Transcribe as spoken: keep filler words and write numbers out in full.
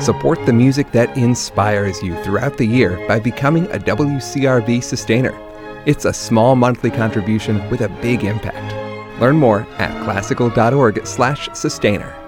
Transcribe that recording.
Support the music that inspires you throughout the year by becoming a W C R V Sustainer. It's a small monthly contribution with a big impact. Learn more at classical dot org slash sustainer.